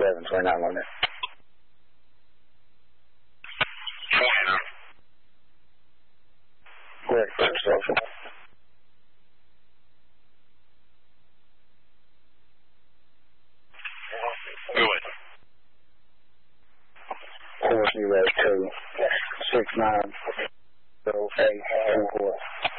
11, 29 on it. 29. Correct, First Social. Go ahead. 402 69 08 24.